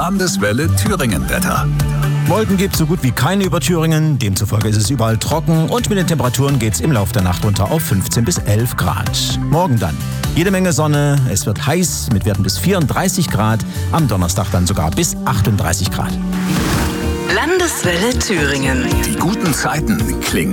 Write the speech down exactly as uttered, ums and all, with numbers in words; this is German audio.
Landeswelle Thüringen-Wetter. Wolken gibt so gut wie keine über Thüringen, demzufolge ist es überall trocken und mit den Temperaturen geht's im Laufe der Nacht runter auf fünfzehn bis elf Grad. Morgen dann jede Menge Sonne, es wird heiß mit Werten bis vierunddreißig Grad, am Donnerstag dann sogar bis achtunddreißig Grad. Landeswelle Thüringen. Die guten Zeiten klingen